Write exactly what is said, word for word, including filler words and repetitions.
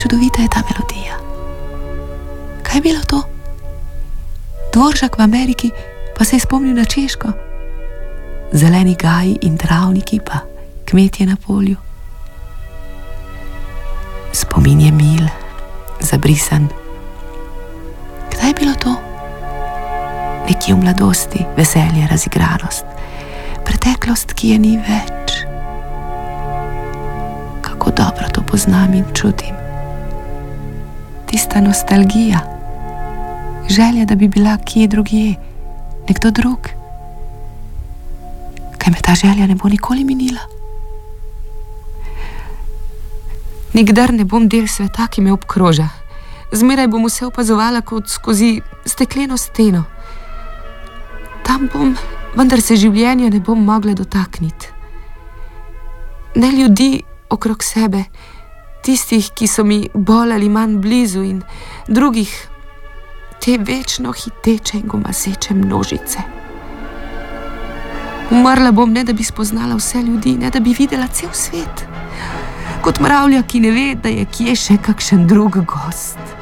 Čudovita je ta melodija. Kaj je bilo to? Dvoržak v Ameriki pa se je spomnil na Češko. Zeleni gaji in travniki pa kmetje na polju. Spomin je mil, zabrisan. Kdaj je bilo to? Nekje v mladosti, veselje, razigranost, preteklost, ki je ni več. Kako dobro to poznam in čutim. Tista nostalgija, želja, da bi bila kje drugje, nekdo drug. Kaj me ta želja ne bo nikoli minila? Nikdar ne bom del sveta, ki me obkroža. Zmeraj bom vse opazovala kot skozi stekleno steno. Tam bom, vendar se življenja ne bom mogla dotakniti. Ne ljudi okrog sebe, tistih, ki so mi bolj ali manj blizu, in drugih, te večno hiteče in gomaseče množice. Umrla bom, ne da bi spoznala vse ljudi, ne da bi videla cel svet. Kot mravlja, ki ne ve, da je kje še kakšen drug gost.